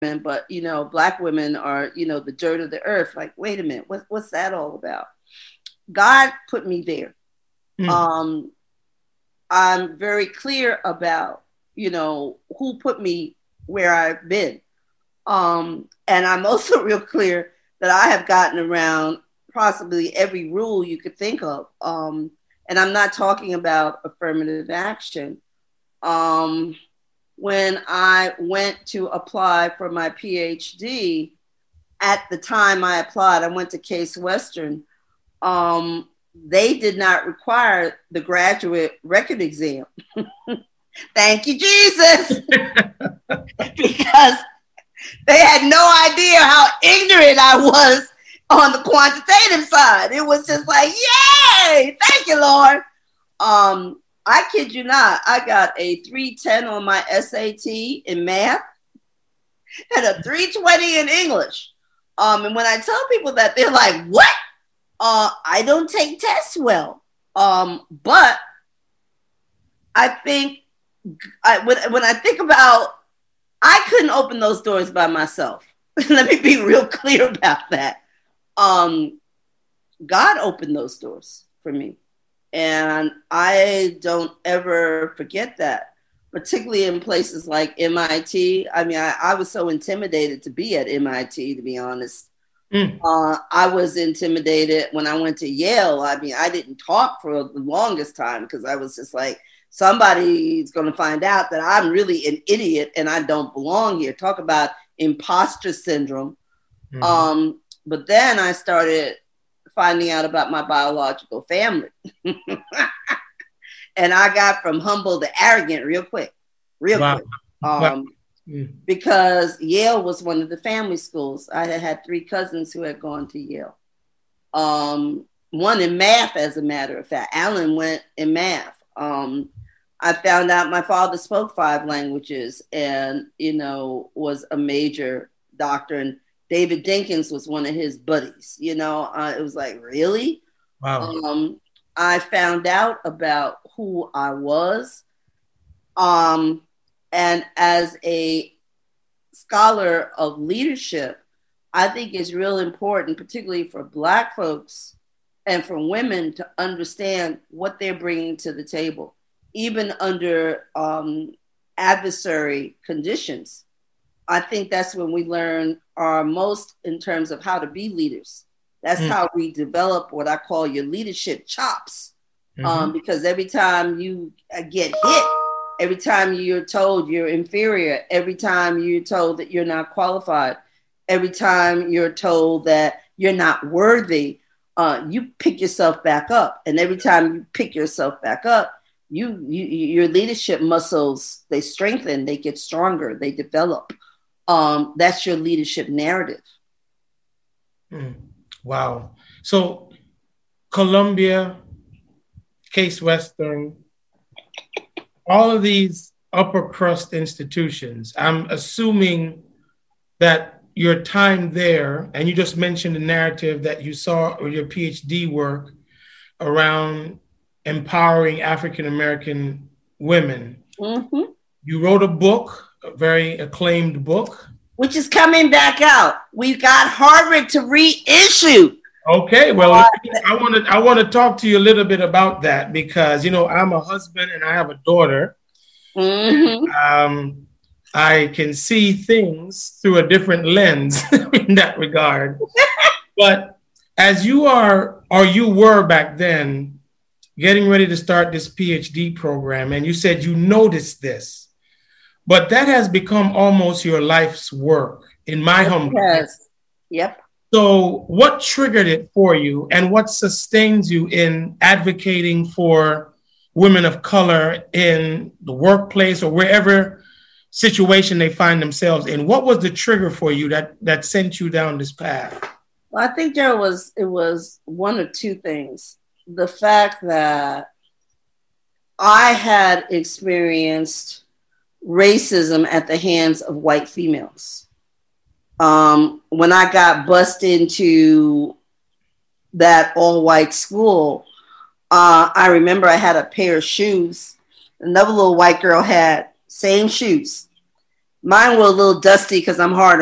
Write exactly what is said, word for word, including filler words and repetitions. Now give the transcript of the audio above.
but, you know, Black women are, you know, the dirt of the earth. Like, wait a minute, what, what's that all about? God put me there. Mm. Um, I'm very clear about, you know, who put me where I've been. Um, and I'm also real clear that I have gotten around possibly every rule you could think of. Um, and I'm not talking about affirmative action. Um, when I went to apply for my PhD, at the time I applied, I went to Case Western. Um, they did not require the graduate record exam. Thank you, Jesus. Because they had no idea how ignorant I was on the quantitative side. It was just like, yay, thank you, Lord. Um, I kid you not, I got a three ten on my S A T in math and a three twenty in English. Um, and when I tell people that, they're like, what? Uh, I don't take tests well. Um, but I think, I, when, when I think about, I couldn't open those doors by myself. Let me be real clear about that. Um, God opened those doors for me. And I don't ever forget that, particularly in places like M I T. I mean, I, I was so intimidated to be at M I T, to be honest. Mm. Uh, I was intimidated when I went to Yale. I mean, I didn't talk for the longest time because I was just like, somebody's going to find out that I'm really an idiot and I don't belong here. Talk about imposter syndrome. Mm-hmm. Um, but then I started finding out about my biological family. And I got from humble to arrogant real quick, real wow. quick. Um, wow. mm. Because Yale was one of the family schools. I had had three cousins who had gone to Yale. Um, one in math, as a matter of fact. Alan went in math. Um, I found out my father spoke five languages and, you know, was a major doctor. And David Dinkins was one of his buddies. You know, uh, it was like, really? Wow. Um, I found out about who I was. Um, and as a scholar of leadership, I think it's real important, particularly for Black folks and for women, to understand what they're bringing to the table, even under um, adversary conditions. I think that's when we learn our most in terms of how to be leaders. That's mm. how we develop what I call your leadership chops. Mm-hmm. Um, because every time you get hit, every time you're told you're inferior, every time you're told that you're not qualified, every time you're told that you're not worthy, uh, you pick yourself back up. And every time you pick yourself back up, you, you your leadership muscles, they strengthen, they get stronger, they develop. Um, that's your leadership narrative. Mm. Wow. So Columbia, Case Western, all of these upper crust institutions, I'm assuming that your time there, and you just mentioned the narrative that you saw or your PhD work around empowering African-American women. Mm-hmm. You wrote a book, a very acclaimed book. Which is coming back out. We got Harvard to reissue. Okay, well, uh, I want to I want to talk to you a little bit about that because, you know, I'm a husband and I have a daughter. Mm-hmm. Um, I can see things through a different lens in that regard. But as you are, or you were back then, getting ready to start this PhD program, and you said you noticed this, but that has become almost your life's work, in my humble opinion. Yep. So what triggered it for you, and what sustains you in advocating for women of color in the workplace or wherever situation they find themselves in? What was the trigger for you that, that sent you down this path? Well, I think there was, it was one or two things. The fact that I had experienced racism at the hands of white females. Um, when I got bussed into that all-white school, uh, I remember I had a pair of shoes. Another little white girl had same shoes. Mine were a little dusty because I'm hard